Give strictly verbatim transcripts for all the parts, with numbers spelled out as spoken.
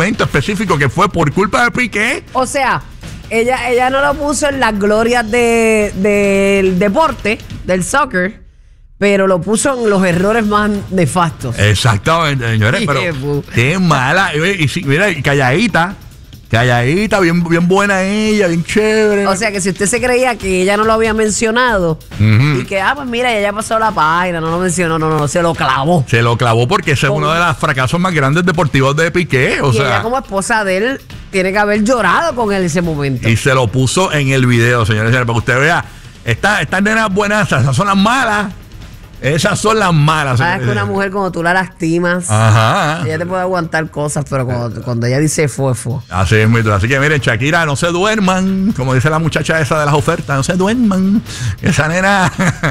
momento específico que fue por culpa de Piqué. O sea, ella, ella no lo puso en las glorias de, del deporte, del soccer, pero lo puso en los errores más nefastos. Exactamente, señores, pero qué mala. Y, y, mira, calladita. Calladita, bien, bien buena ella, bien chévere. O sea que si usted se creía que ella no lo había mencionado, uh-huh, y que, ah, pues mira, ella ya pasó la página, no lo mencionó, no, no, no, se lo clavó. Se lo clavó porque ese Con... es uno de los fracasos más grandes deportivos de Piqué. O y sea, ella como esposa de él tiene que haber llorado con él en ese momento. Y se lo puso en el video, señores, para que usted vea, estas esta nenas buenas, esas son las malas. Esas son las malas. Sabes que una mujer cuando tú la lastimas, ajá, ella te puede aguantar cosas, pero cuando, cuando ella dice fue, fue. Así es, muy Así que miren, Shakira, no se duerman, como dice la muchacha esa de las ofertas, no se duerman. Esa nena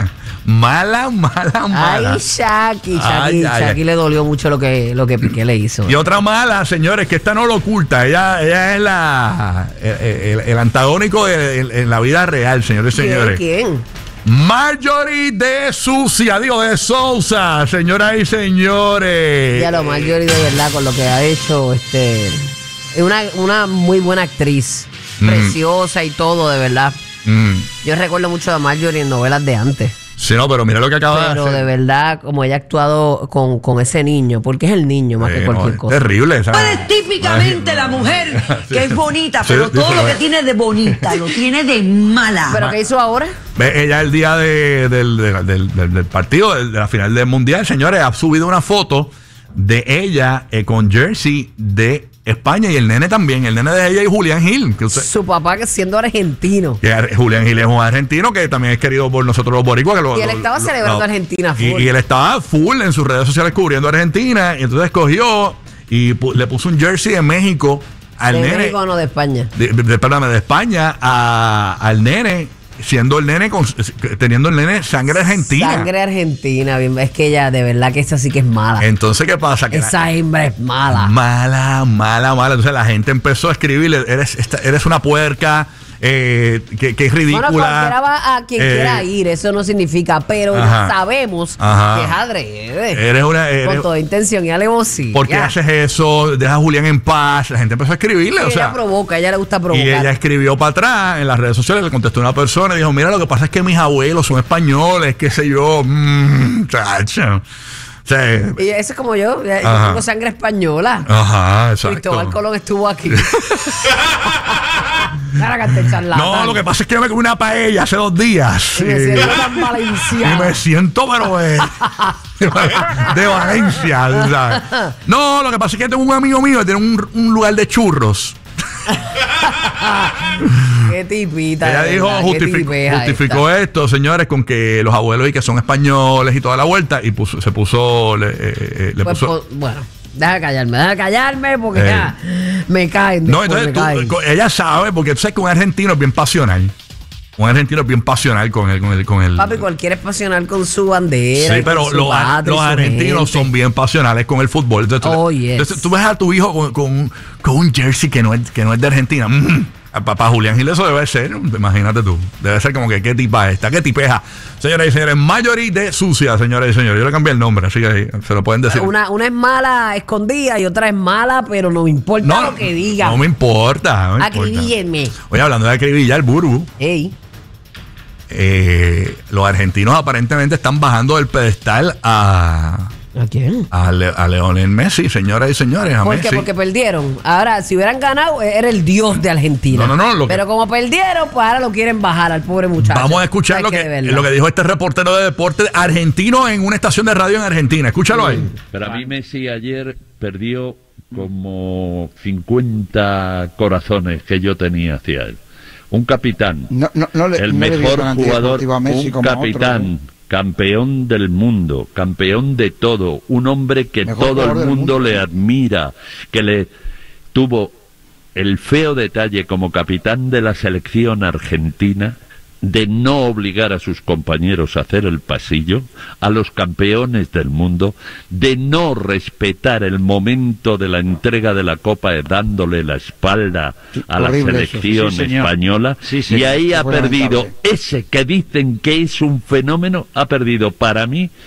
mala, mala, mala. Ay, Shaki, Shaki, Shaki le dolió mucho lo que, lo que Piqué le hizo. Y otra mala, señores, que esta no lo oculta. Ella, ella es la el, el, el antagónico de, en, en la vida real, señores y señores. ¿Quién? Marjorie de Sucia, digo de Sousa, señoras y señores. Ya lo Marjorie de verdad con lo que ha hecho, este, es una, una muy buena actriz, mm, preciosa y todo, de verdad. Mm. Yo recuerdo mucho a Marjorie en novelas de antes. Sí, no, pero mira lo que acaba pero de hacer. Pero de verdad, como ella ha actuado con, con ese niño, porque es el niño más eh, que cualquier no, cosa. Terrible, ¿sabes? Pues es típicamente Ay, la mujer que es bonita, pero sí, todo lo que tiene de bonita lo tiene de mala. ¿Pero qué hizo ahora? Ve, ella el día de, del, de, del, del, del partido, de, de la final del mundial, señores, ha subido una foto de ella eh, con jersey de España y el nene también, el nene de ella y Julián Gil. Que usted, su papá que siendo argentino. Que Julián Gil es un argentino que también es querido por nosotros los boricuas. Que lo, y él lo, estaba lo, celebrando lo, Argentina full. Y, y él estaba full en sus redes sociales cubriendo Argentina. Y entonces cogió y pu le puso un jersey de México al de nene. De México, no de España. De, de, de, perdóname, de España a, al nene. Siendo el nene, con, teniendo el nene sangre argentina. Sangre argentina, bien, es que ella de verdad que esa sí que es mala. Entonces, ¿qué pasa? Que esa hembra es mala. Mala, mala, mala. Entonces la gente empezó a escribirle, eres, eres una puerca, eh, que, que es ridícula. Bueno, cualquiera va a quien eh, quiera ir, eso no significa, pero ajá, sabemos ajá, que es adrede. Eres una, eres, con toda intención y alevosía. ¿Por qué haces eso? Deja a Julián en paz. La gente empezó a escribirle. Sí, o sea, ella provoca, a ella le gusta provocar. Y ella escribió para atrás en las redes sociales, le contestó a una persona y dijo, mira, lo que pasa es que mis abuelos son españoles, qué sé yo. Mmm, chacho. Sí. Y eso es como yo, yo tengo sangre española. Ajá, exacto. Cristóbal Colón estuvo aquí. No, lo que pasa es que yo me comí una paella hace dos días. Y me siento tan valenciano. Y me siento, pero de, de Valencia, ¿sabes? No, lo que pasa es que tengo un amigo mío que tiene un, un lugar de churros. Qué tipita. Ella dijo, justificó, justificó esto, señores, con que los abuelos y que son españoles y toda la vuelta, y puso, se puso, le, eh, le pues, puso. Pues, bueno, deja callarme, deja callarme porque eh. ya me caen. No, entonces me tú, caen. Ella sabe, porque tú sabes que un argentino es bien pasional. Un argentino es bien pasional con el, con el, con el. Papi, cualquiera es pasional con su bandera. Sí, pero los, los argentinos son bien pasionales con el fútbol. Entonces, tú, oh, yes. entonces tú ves a tu hijo con, con, con un jersey que no es, que no es de Argentina. Mm. Papá Julián Gil, eso debe ser, imagínate tú. Debe ser como que qué tipa esta, qué tipeja. Señoras y señores, Marjorie de Sucia, señoras y señores. Yo le cambié el nombre, así que se lo pueden decir. Una, una es mala escondida y otra es mala, pero no me importa no, lo que diga. No me importa. No Acribíllenme. Oye, hablando de acribillar, Burbu. Ey. Eh, los argentinos aparentemente están bajando del pedestal a... ¿A quién? A, Le, a Lionel Messi, señoras y señores. A ¿Por Messi. qué? Porque perdieron. Ahora, si hubieran ganado, era el dios de Argentina. No, no, no. Lo Pero que... como perdieron, pues ahora lo quieren bajar al pobre muchacho. Vamos a escuchar lo que, que lo que dijo este reportero de deporte argentino en una estación de radio en Argentina. Escúchalo ahí. Para mí Messi ayer perdió como cincuenta corazones que yo tenía hacia él. Un capitán, no, no, no le, el no mejor jugador, un capitán, otro, campeón del mundo, campeón de todo, un hombre que mejor todo el mundo, mundo le admira, que le tuvo el feo detalle como capitán de la selección argentina de no obligar a sus compañeros a hacer el pasillo, a los campeones del mundo, de no respetar el momento de la entrega de la copa dándole la espalda a la selección sí, española, sí, y ahí ha perdido ese que dicen que es un fenómeno, ha perdido para mí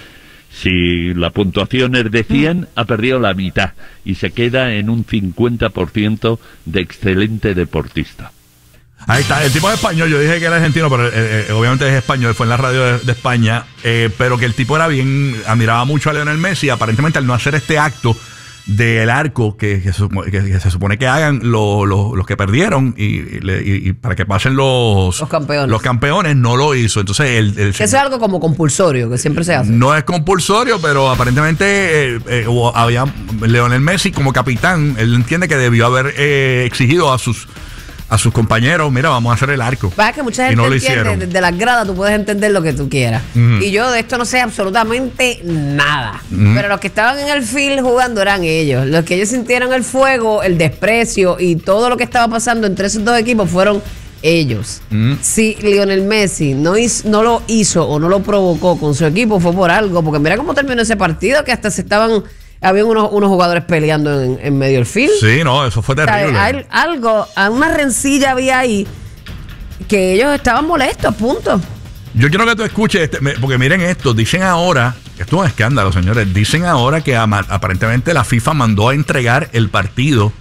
Si la puntuación es de cien, ha perdido la mitad y se queda en un cincuenta por ciento de excelente deportista. Ahí está, el tipo es español, yo dije que era argentino, pero eh, eh, obviamente es español, fue en la radio de, de España, eh, pero que el tipo era bien, admiraba mucho a Lionel Messi, aparentemente al no hacer este acto del arco que, que, que, que se supone que hagan lo, lo, los que perdieron y, y, y para que pasen los, los campeones, los campeones no lo hizo. Entonces el, el eso es algo como compulsorio que siempre se hace. No es compulsorio, pero aparentemente eh, eh, había Lionel Messi como capitán, él entiende que debió haber eh, exigido a sus a sus compañeros, mira, vamos a hacer el arco. Pasa que mucha gente no entiende, de, de las gradas tú puedes entender lo que tú quieras. Uh-huh. Y yo de esto no sé absolutamente nada. Uh-huh. Pero los que estaban en el field jugando eran ellos. Los que ellos sintieron el fuego, el desprecio y todo lo que estaba pasando entre esos dos equipos fueron ellos. Uh-huh. Si Lionel Messi no, hizo, no lo hizo o no lo provocó con su equipo, fue por algo. Porque mira cómo terminó ese partido, que hasta se estaban... Habían unos, unos jugadores peleando en, en medio del field. Sí, no, eso fue terrible. O sea, hay, algo, una rencilla había ahí que ellos estaban molestos, punto. Yo quiero que tú escuches, este, porque miren esto, dicen ahora, esto es un escándalo, señores, dicen ahora que ama, aparentemente la FIFA mandó a entregar el partido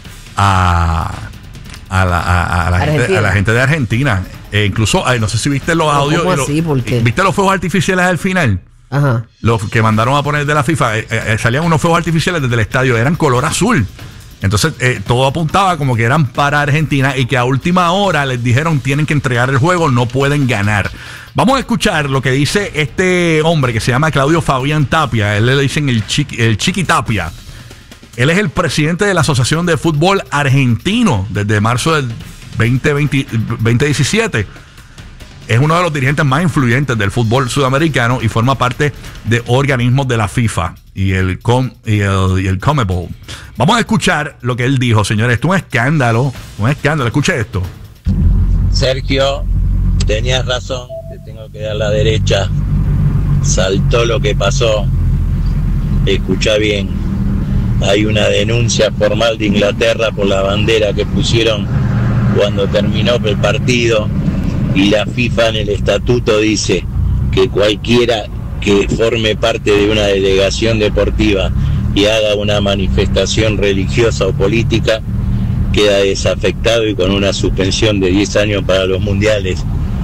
a, a, la, a, a, la, gente, a la gente de Argentina. Eh, incluso, ay, no sé si viste los audios. ¿Cómo así? ¿Por qué? ¿Viste los fuegos artificiales al final? Ajá. Los que mandaron a poner de la FIFA, eh, eh, salían unos fuegos artificiales desde el estadio, eran color azul. Entonces eh, todo apuntaba como que eran para Argentina y que a última hora les dijeron tienen que entregar el juego, no pueden ganar. Vamos a escuchar lo que dice este hombre que se llama Claudio Fabián Tapia. Él le dicen el Chiqui, el Chiqui Tapia. Él es el presidente de la Asociación de Fútbol Argentino desde marzo del veinte veinte, veinte diecisiete. Es uno de los dirigentes más influyentes del fútbol sudamericano y forma parte de organismos de la FIFA y el, Com, y el, y el CONMEBOL. Vamos a escuchar lo que él dijo, señores. Esto es un escándalo, un escándalo. Escuche esto. Sergio, tenías razón, te tengo que dar la derecha. Saltó lo que pasó. Escucha bien. Hay una denuncia formal de Inglaterra por la bandera que pusieron cuando terminó el partido. Y la FIFA en el estatuto dice que cualquiera que forme parte de una delegación deportiva y haga una manifestación religiosa o política queda desafectado y con una suspensión de diez años para los mundiales.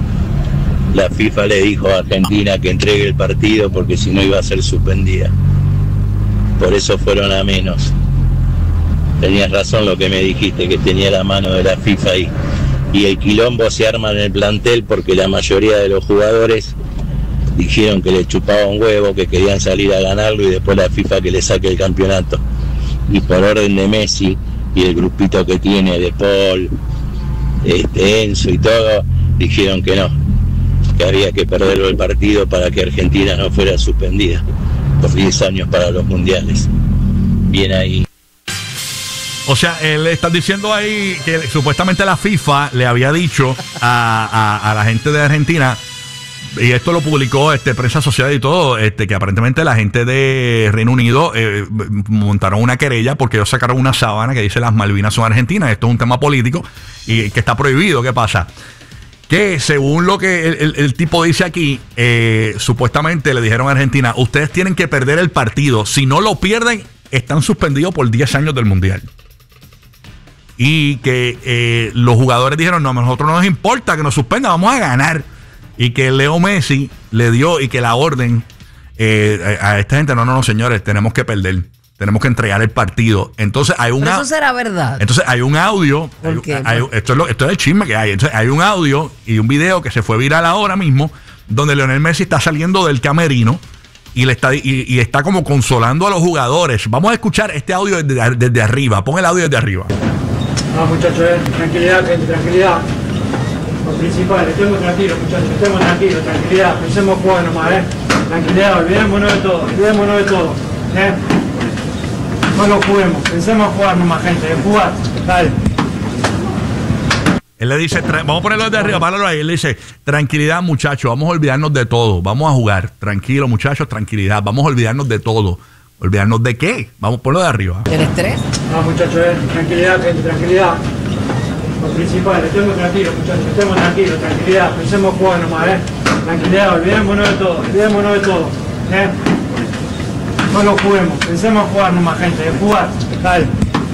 La FIFA le dijo a Argentina que entregue el partido porque si no iba a ser suspendida. Por eso fueron a menos. Tenías razón lo que me dijiste, que tenía la mano de la FIFA ahí. Y el quilombo se arma en el plantel porque la mayoría de los jugadores dijeron que le chupaba un huevo, que querían salir a ganarlo y después la FIFA que le saque el campeonato. Y por orden de Messi y el grupito que tiene de Paul, este, Enzo y todo, dijeron que no, que había que perderlo el partido para que Argentina no fuera suspendida por diez años para los mundiales. Bien ahí. O sea, él está diciendo ahí que supuestamente la FIFA le había dicho a, a, a la gente de Argentina, y esto lo publicó este prensa asociada y todo, este que aparentemente la gente de Reino Unido eh, montaron una querella porque ellos sacaron una sábana que dice las Malvinas son argentinas. Esto es un tema político y que está prohibido. ¿Qué pasa? Que según lo que el, el, el tipo dice aquí, eh, supuestamente le dijeron a Argentina, ustedes tienen que perder el partido. Si no lo pierden, están suspendidos por diez años del Mundial. Y que eh, los jugadores dijeron, no, a nosotros no nos importa que nos suspendan, vamos a ganar. Y que Leo Messi le dio y que la orden eh, a, a esta gente, no, no, no, señores, tenemos que perder, tenemos que entregar el partido. Entonces hay un Pero eso será verdad. Entonces hay un audio, ¿Por qué? Hay, hay, esto, es lo, esto es el chisme que hay. Entonces hay un audio y un video que se fue viral ahora mismo, donde Lionel Messi está saliendo del camerino y le está y, y está como consolando a los jugadores. Vamos a escuchar este audio desde, desde arriba. Pon el audio desde arriba. No, muchachos, eh, tranquilidad, gente, tranquilidad. Lo principal, estemos tranquilos, muchachos, estemos tranquilos, tranquilidad, pensemos jugar nomás, eh. Tranquilidad, olvidémonos de todo, olvidémonos de todo, eh. No lo juguemos, pensemos jugar nomás, gente, de jugar, dale. Él le dice, vamos a ponerlo desde arriba, páralo ahí. Él le dice, tranquilidad, muchachos, vamos a olvidarnos de todo, vamos a jugar. Tranquilo, muchachos, tranquilidad, vamos a olvidarnos de todo. ¿Olvidarnos de qué? Vamos por lo de arriba. ¿El estrés? No, muchachos, eh, tranquilidad, gente, tranquilidad. Lo principal, estemos tranquilos, muchachos, estemos tranquilos, tranquilidad, pensemos jugar nomás, eh. Tranquilidad, olvidémonos de todo, olvidémonos de todo, eh. no lo juguemos. Pensemos jugar nomás, gente, de jugar. Dale.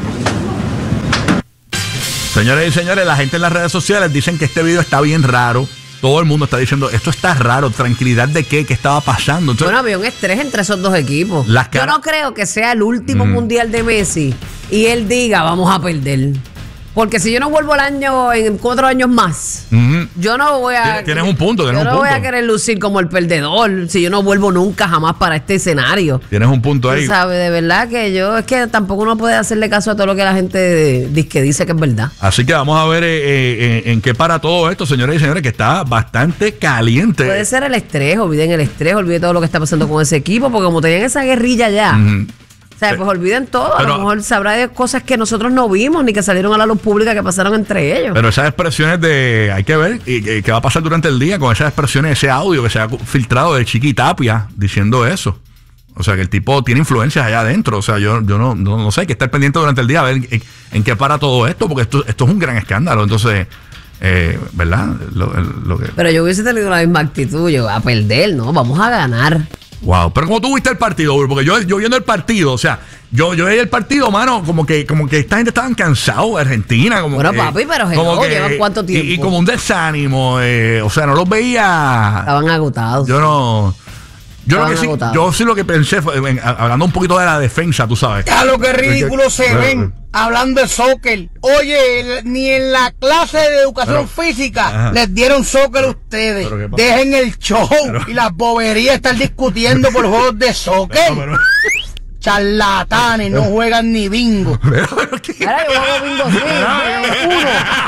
Señores y señores, la gente en las redes sociales dicen que este video está bien raro. Todo el mundo está diciendo, esto está raro, tranquilidad de qué, qué estaba pasando. Entonces, bueno, había un estrés entre esos dos equipos. Las Yo no creo que sea el último mm. mundial de Messi y él diga, vamos a perder. Porque si yo no vuelvo al año en cuatro años más, uh-huh. yo no voy a... Tienes un punto, tienes yo un no punto. voy a querer lucir como el perdedor si yo no vuelvo nunca jamás para este escenario. Tienes un punto ahí. ¿Sabes? De verdad que yo... Es que tampoco uno puede hacerle caso a todo lo que la gente dice que, dice que es verdad. Así que vamos a ver eh, eh, en qué para todo esto, señores y señores, que está bastante caliente. Puede ser el estrés, olviden el estrés, olviden todo lo que está pasando con ese equipo, porque como tenían esa guerrilla ya... Uh-huh. O sea, pues olviden todo. Pero, a lo mejor sabrá de cosas que nosotros no vimos ni que salieron a la luz pública que pasaron entre ellos. Pero esas expresiones de... Hay que ver qué va a pasar durante el día con esas expresiones, ese audio que se ha filtrado de Chiqui Tapia diciendo eso. O sea, que el tipo tiene influencias allá adentro. O sea, yo, yo no, no, no sé, hay que estar pendiente durante el día a ver en, en qué para todo esto, porque esto, esto es un gran escándalo. Entonces... Eh, ¿verdad? Lo, lo que... Pero yo hubiese tenido la misma actitud. Yo, a perder, ¿no? Vamos a ganar. Wow, pero ¿cómo tú viste el partido? Porque yo, yo viendo el partido, o sea, yo, yo veía el partido, mano, como que, como que esta gente estaban cansados de Argentina. Como bueno, que, papi, pero hello, que, ¿llevan cuánto tiempo? Y, y como un desánimo, eh, o sea, no los veía. Estaban agotados. Yo no. Yo, lo que sí, yo sí lo que pensé fue, en, hablando un poquito de la defensa, tú sabes. Ya lo que ridículo se ven hablando de soccer. Oye, el, ni en la clase de educación pero, física ajá. les dieron soccer a ustedes. Dejen el show pero, y las boberías estar discutiendo por juegos de soccer. Pero, pero, charlatanes, no juegan ni bingo. Pero, pero, ¿qué? Ahora yo juego bingo, sí. Uno,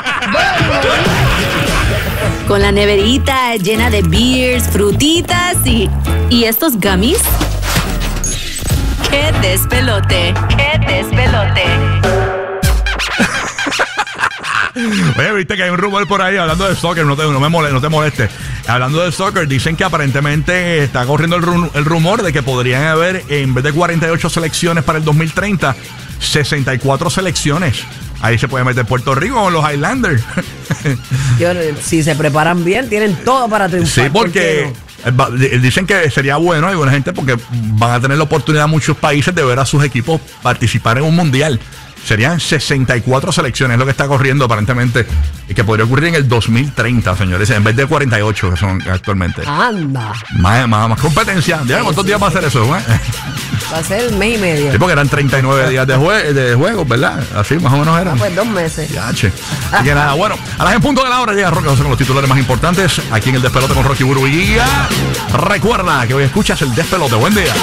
con la neverita llena de beers, frutitas y, y estos gummies. ¡Qué despelote! ¡Qué despelote! Oye, viste que hay un rumor por ahí hablando de soccer, no te, no me moleste, no te moleste. Hablando de soccer, dicen que aparentemente está corriendo el, rum, el rumor de que podrían haber, en vez de cuarenta y ocho selecciones para el dos mil treinta, sesenta y cuatro selecciones. Ahí se puede meter Puerto Rico con los Highlanders. Yo, si se preparan bien, tienen todo para triunfar. Sí, porque ¿por dicen que sería bueno, hay buena gente, porque van a tener la oportunidad muchos países de ver a sus equipos participar en un mundial. Serían sesenta y cuatro selecciones lo que está corriendo aparentemente y que podría ocurrir en el dos mil treinta, señores, en vez de cuarenta y ocho que son actualmente. Anda. Más, más, más competencia. ¿Ya cuántos sí, días va a ser eso? ¿Eh? Va a ser un mes y medio. Sí, porque eran treinta y nueve días de, jue de juegos, ¿verdad? Así más o menos eran. Ah, pues dos meses. Ya, che. Así que nada, bueno, a las en punto de la hora llega Rocky con los titulares más importantes aquí en el Despelote con Rocky Burbu y Giga. Recuerda que hoy escuchas el Despelote. Buen día.